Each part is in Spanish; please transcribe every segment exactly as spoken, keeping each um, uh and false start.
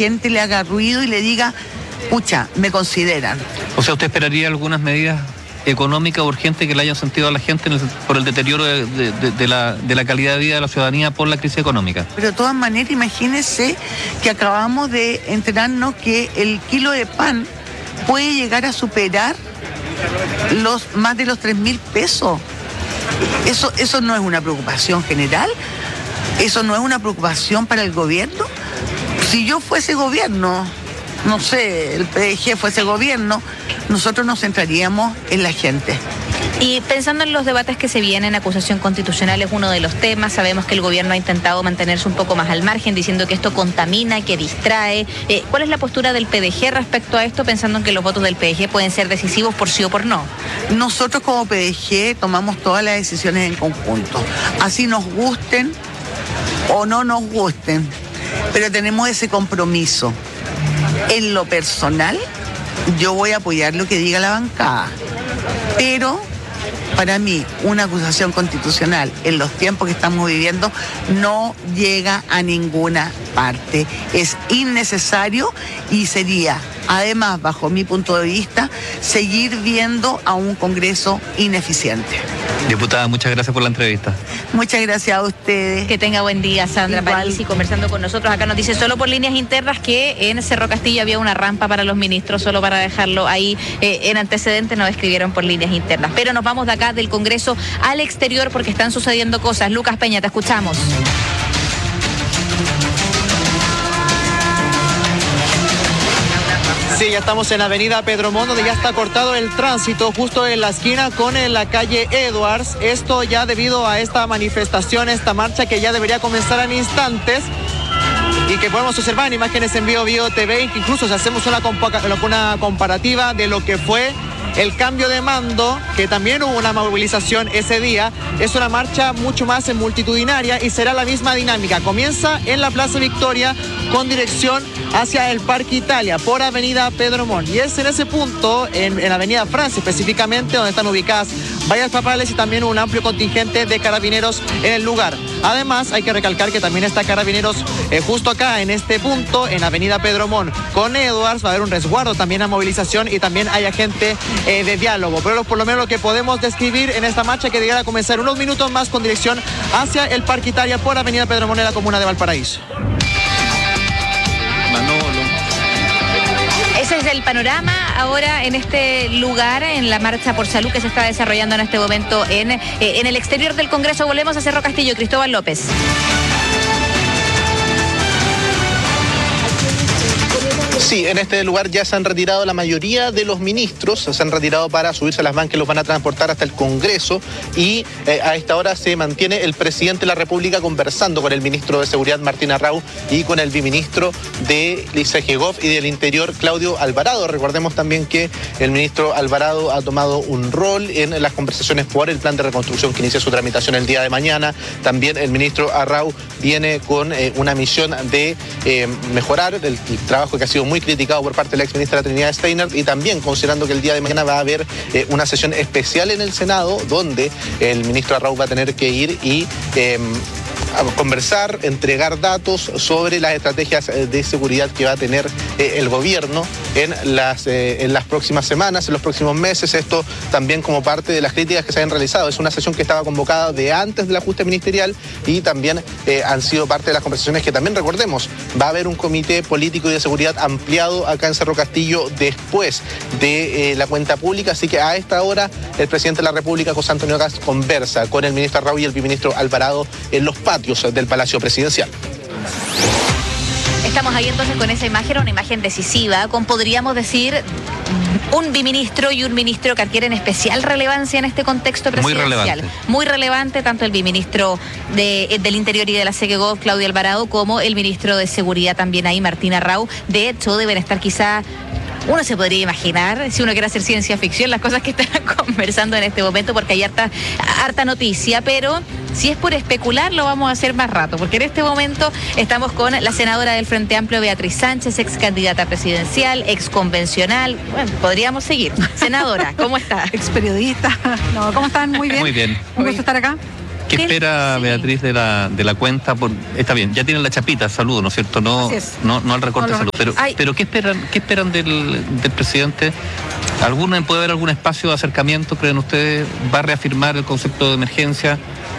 gente le haga ruido y le diga, pucha, me consideran. O sea, ¿usted esperaría algunas medidas económicas urgentes que le hayan sentido a la gente en el, por el deterioro de, de, de, de, la, de la calidad de vida de la ciudadanía por la crisis económica? Pero de todas maneras, imagínense que acabamos de enterarnos que el kilo de pan puede llegar a superar los más de los tres mil pesos. Eso, eso no es una preocupación general, eso no es una preocupación para el gobierno. Si yo fuese gobierno, no sé, el P D G fuese gobierno, nosotros nos centraríamos en la gente. Y pensando en los debates que se vienen, acusación constitucional es uno de los temas. Sabemos que el gobierno ha intentado mantenerse un poco más al margen, diciendo que esto contamina, que distrae. Eh, ¿Cuál es la postura del P D G respecto a esto, pensando en que los votos del P D G pueden ser decisivos por sí o por no? Nosotros como P D G tomamos todas las decisiones en conjunto, así nos gusten o no nos gusten, pero tenemos ese compromiso. En lo personal, yo voy a apoyar lo que diga la bancada, pero para mí una acusación constitucional en los tiempos que estamos viviendo no llega a ninguna parte. Es innecesario y sería, además, bajo mi punto de vista, seguir viendo a un Congreso ineficiente. Diputada, muchas gracias por la entrevista. Muchas gracias a ustedes. Que tenga buen día, Sandra Igual. Parisi, conversando con nosotros. Acá nos dice solo por líneas internas que en Cerro Castillo había una rampa para los ministros, solo para dejarlo ahí eh, en antecedentes, nos escribieron por líneas internas. Pero nos vamos de acá del Congreso al exterior porque están sucediendo cosas. Lucas Peña, te escuchamos. Sí, ya estamos en la avenida Pedro Montt, donde ya está cortado el tránsito justo en la esquina con la calle Edwards. Esto ya debido a esta manifestación, esta marcha que ya debería comenzar en instantes y que podemos observar en imágenes en Bio Bio T V, que incluso si hacemos una, una comparativa de lo que fue el cambio de mando, que también hubo una movilización ese día, es una marcha mucho más multitudinaria y será la misma dinámica. Comienza en la Plaza Victoria con dirección hacia el Parque Italia por avenida Pedro Montt. Y es en ese punto, en, en avenida Francia específicamente, donde están ubicadas vallas papales y también un amplio contingente de carabineros en el lugar. Además, hay que recalcar que también está carabineros eh, justo acá en este punto, en avenida Pedro Montt. Con Edwards va a haber un resguardo también a movilización y también hay agente eh, de diálogo. Pero por lo menos lo que podemos describir en esta marcha que llegará a comenzar unos minutos más con dirección hacia el Parque Italia por avenida Pedro Montt en la comuna de Valparaíso. Ese es el panorama ahora en este lugar, en la marcha por salud que se está desarrollando en este momento en, eh, en el exterior del Congreso. Volvemos a Cerro Castillo. Cristóbal López. Sí, en este lugar ya se han retirado la mayoría de los ministros, se han retirado para subirse a las van que los van a transportar hasta el Congreso y eh, a esta hora se mantiene el presidente de la República conversando con el ministro de Seguridad, Martín Arrau, y con el viceministro de I C G Gov y del Interior, Claudio Alvarado. Recordemos también que el ministro Alvarado ha tomado un rol en las conversaciones por el plan de reconstrucción que inicia su tramitación el día de mañana. También el ministro Arrau viene con eh, una misión de eh, mejorar el, el trabajo que ha sido muy criticado por parte de la exministra Trinidad Steiner, y también considerando que el día de mañana va a haber eh, una sesión especial en el Senado donde el ministro Arrau va a tener que ir y eh, a conversar, entregar datos sobre las estrategias de seguridad que va a tener eh, el gobierno en las, eh, en las próximas semanas, en los próximos meses. Esto también como parte de las críticas que se han realizado. Es una sesión que estaba convocada de antes del ajuste ministerial y también eh, han sido parte de las conversaciones que también, recordemos, va a haber un comité político y de seguridad ampliado acá en Cerro Castillo después de eh, la cuenta pública. Así que a esta hora el presidente de la República, José Antonio Kast, conversa con el ministro Arrau y el viceministro Alvarado en los patios del Palacio Presidencial. Estamos ahí entonces con esa imagen, una imagen decisiva, con, podríamos decir, un biministro y un ministro que adquieren especial relevancia en este contexto presidencial. Muy relevante. Muy relevante, tanto el biministro de, del Interior y de la C G Gov, Claudio Alvarado, como el ministro de Seguridad también ahí, Martín Arrau. De hecho, deben estar quizá... Uno se podría imaginar, si uno quiere hacer ciencia ficción, las cosas que están conversando en este momento, porque hay harta, harta noticia, pero si es por especular, lo vamos a hacer más rato, porque en este momento estamos con la senadora del Frente Amplio, Beatriz Sánchez, ex candidata presidencial, ex convencional. Bueno, podríamos seguir. Senadora, ¿cómo está? Ex periodista. No, ¿cómo están? Muy bien. Muy bien. Un gusto estar acá. ¿Qué espera, sí, Beatriz, de la de la cuenta? Por, está bien, ya tienen la chapita, saludo, ¿no es cierto? No, no, no al recorte no, de salud. Pero, pero ¿qué esperan, qué esperan del, del presidente? ¿Alguna, ¿Puede haber algún espacio de acercamiento, creen ustedes? ¿Va a reafirmar el concepto de emergencia?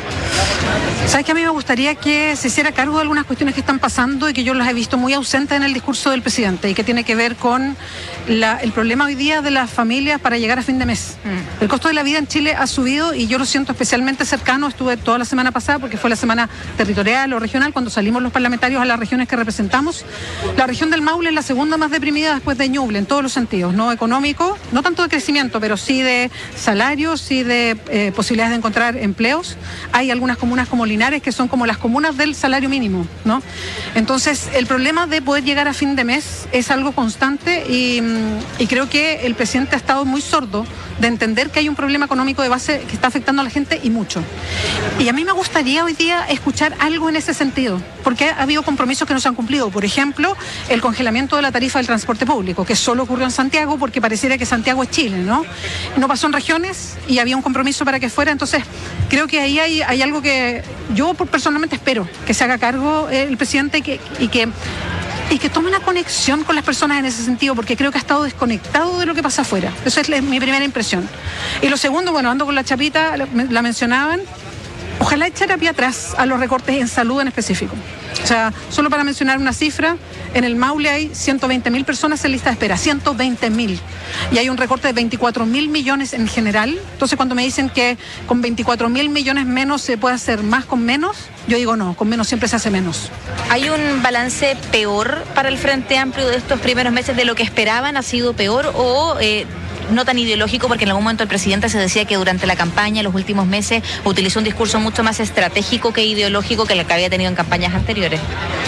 Sabes que a mí me gustaría que se hiciera cargo de algunas cuestiones que están pasando y que yo las he visto muy ausentes en el discurso del presidente y que tiene que ver con la, el problema hoy día de las familias para llegar a fin de mes. Mm. El costo de la vida en Chile ha subido y yo lo siento especialmente cercano. Estuve toda la semana pasada porque fue la semana territorial o regional cuando salimos los parlamentarios a las regiones que representamos. La región del Maule es la segunda más deprimida después de Ñuble en todos los sentidos, no económico, no tanto de crecimiento, pero sí de salarios, sí de eh, posibilidades de encontrar empleos. Hay algunas comunas como Linares, que son como las comunas del salario mínimo, ¿no? Entonces, el problema de poder llegar a fin de mes es algo constante y, y creo que el presidente ha estado muy sordo de entender que hay un problema económico de base que está afectando a la gente y mucho. Y a mí me gustaría hoy día escuchar algo en ese sentido, porque ha habido compromisos que no se han cumplido. Por ejemplo, el congelamiento de la tarifa del transporte público, que solo ocurrió en Santiago porque pareciera que Santiago es Chile, ¿no? No pasó en regiones y había un compromiso para que fuera. Entonces, creo que ahí hay, hay algo que yo personalmente espero que se haga cargo el presidente y que, y que y que tome una conexión con las personas en ese sentido, porque creo que ha estado desconectado de lo que pasa afuera. Esa es mi primera impresión. Y lo segundo, bueno, ando con la chapita, la mencionaban, ojalá echara pie atrás a los recortes en salud en específico. O sea, solo para mencionar una cifra, en el Maule hay ciento veinte mil personas en lista de espera, ciento veinte mil. Y hay un recorte de veinticuatro mil millones en general. Entonces, cuando me dicen que con veinticuatro mil millones menos se puede hacer más con menos, yo digo no, con menos siempre se hace menos. ¿Hay un balance peor para el Frente Amplio de estos primeros meses de lo que esperaban? ¿Ha sido peor o eh, no tan ideológico? Porque en algún momento el presidente se decía que durante la campaña, los últimos meses, utilizó un discurso mucho más estratégico que ideológico que el que había tenido en campañas anteriores.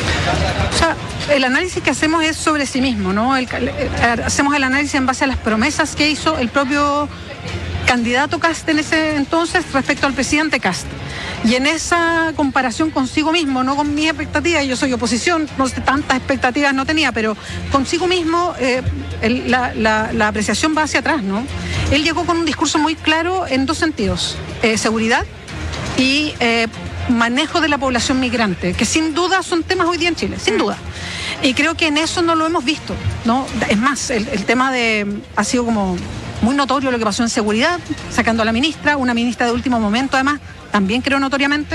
O sea, el análisis que hacemos es sobre sí mismo, ¿no? El, el, el, hacemos el análisis en base a las promesas que hizo el propio candidato Kast en ese entonces respecto al presidente Kast. Y en esa comparación consigo mismo, no con mis expectativas, yo soy oposición, no sé, tantas expectativas no tenía, pero consigo mismo eh, el, la, la, la apreciación va hacia atrás, ¿no? Él llegó con un discurso muy claro en dos sentidos, eh, seguridad y eh, manejo de la población migrante, que sin duda son temas hoy día en Chile, sin duda. Y creo que en eso no lo hemos visto, ¿no? Es más, el, el tema de ha sido como muy notorio lo que pasó en seguridad, sacando a la ministra, una ministra de último momento además, también creo notoriamente,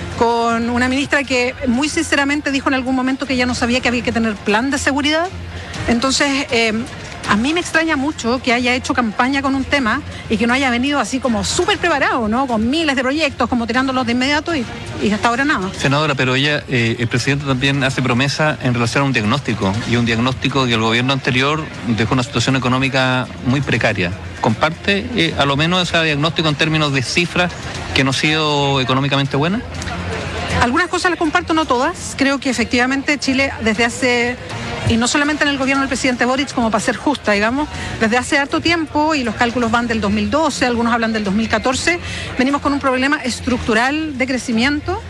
con una ministra que muy sinceramente dijo en algún momento que ya no sabía que había que tener plan de seguridad. Entonces, eh, a mí me extraña mucho que haya hecho campaña con un tema y que no haya venido así como súper preparado, ¿no? Con miles de proyectos, como tirándolos de inmediato y, y hasta ahora nada. Senadora, pero ella, eh, el presidente también hace promesa en relación a un diagnóstico, y un diagnóstico que el gobierno anterior dejó una situación económica muy precaria. ¿Comparte eh, a lo menos ese diagnóstico en términos de cifras que no ha sido económicamente buena? Algunas cosas las comparto, no todas. Creo que efectivamente Chile desde hace, y no solamente en el gobierno del presidente Boric, como para ser justa, digamos, desde hace harto tiempo, y los cálculos van del dos mil doce, algunos hablan del dos mil catorce, venimos con un problema estructural de crecimiento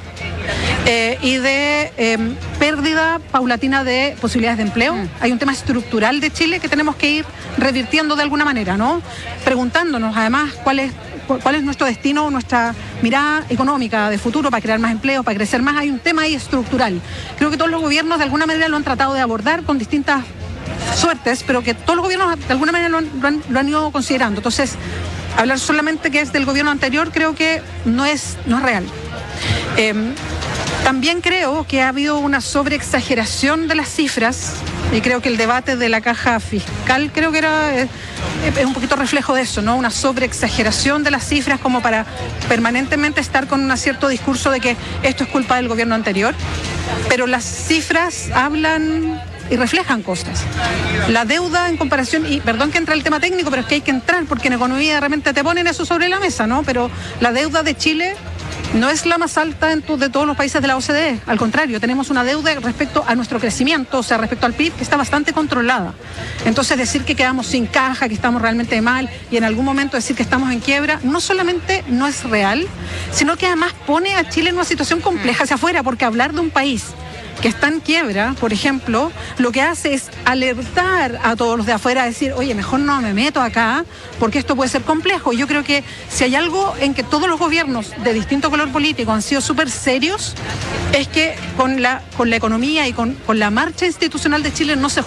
eh, y de eh, pérdida paulatina de posibilidades de empleo. Mm. Hay un tema estructural de Chile que tenemos que ir revirtiendo de alguna manera, ¿no? Preguntándonos además cuál es cuál es nuestro destino, nuestra mirada económica de futuro para crear más empleos, para crecer más. Hay un tema ahí estructural. Creo que todos los gobiernos de alguna manera lo han tratado de abordar con distintas suertes, pero que todos los gobiernos de alguna manera lo han, lo han, lo han ido considerando. Entonces, hablar solamente que es del gobierno anterior creo que no es, no es real. Eh, también creo que ha habido una sobreexageración de las cifras, y creo que el debate de la caja fiscal creo que era es, es un poquito reflejo de eso, ¿no? Una sobreexageración de las cifras como para permanentemente estar con un cierto discurso de que esto es culpa del gobierno anterior, pero las cifras hablan y reflejan cosas. La deuda en comparación, y perdón que entre el tema técnico, pero es que hay que entrar porque en economía de repente te ponen eso sobre la mesa, ¿no? Pero la deuda de Chile no es la más alta en to- de todos los países de la O C D E. Al contrario, tenemos una deuda respecto a nuestro crecimiento, o sea, respecto al P I B, que está bastante controlada. Entonces, decir que quedamos sin caja, que estamos realmente mal, y en algún momento decir que estamos en quiebra, no solamente no es real, sino que además pone a Chile en una situación compleja hacia afuera, porque hablar de un país que está en quiebra, por ejemplo, lo que hace es alertar a todos los de afuera a decir, oye, mejor no me meto acá, porque esto puede ser complejo. Yo creo que si hay algo en que todos los gobiernos de distinto color político han sido súper serios, es que con la, con la economía y con, con la marcha institucional de Chile no se